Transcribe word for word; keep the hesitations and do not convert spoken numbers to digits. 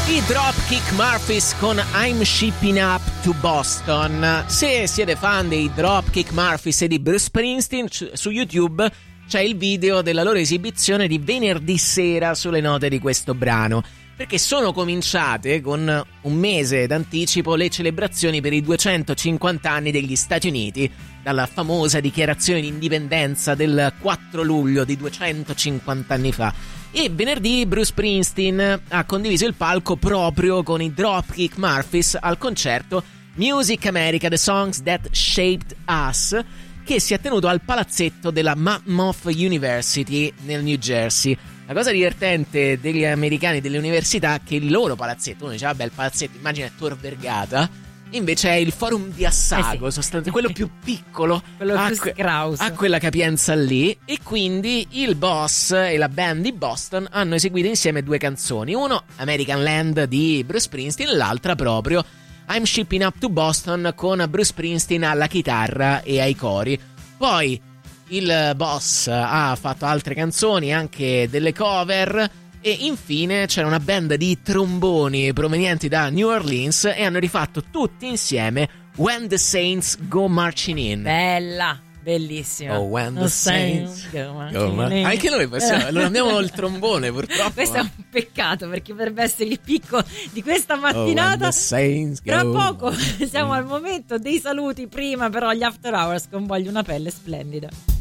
I Dropkick Murphys con I'm Shipping Up to Boston. Se siete fan dei Dropkick Murphys e di Bruce Springsteen, su YouTube c'è il video della loro esibizione di venerdì sera sulle note di questo brano, perché sono cominciate con un mese d'anticipo le celebrazioni per i duecentocinquanta anni degli Stati Uniti, dalla famosa dichiarazione di indipendenza del quattro luglio di duecentocinquanta anni fa. E venerdì Bruce Springsteen ha condiviso il palco proprio con i Dropkick Murphys al concerto Music America The Songs That Shaped Us, che si è tenuto al palazzetto della Monmouth University nel New Jersey. La cosa divertente degli americani delle università è che il loro palazzetto, uno dice vabbè il palazzetto immagina è Tor Vergata, invece è il forum di Assago, eh sì. sostanzialmente quello più piccolo, quello più que- scrauso, ha quella capienza lì, e quindi il boss e la band di Boston hanno eseguito insieme due canzoni, uno American Land di Bruce Springsteen, l'altra proprio I'm Shipping Up to Boston con Bruce Springsteen alla chitarra e ai cori. Poi il boss ha fatto altre canzoni, anche delle cover, e infine c'era una band di tromboni provenienti da New Orleans e hanno rifatto tutti insieme When the Saints Go Marching In. Bella, bellissima. Oh, When the, the Saints, Saints Go Marching Go In. Anche noi possiamo, non abbiamo il trombone purtroppo. Questo è un peccato, perché potrebbe essere il picco di questa mattinata. Oh, tra poco siamo al momento dei saluti, prima però gli After Hours con Voglio una pelle splendida.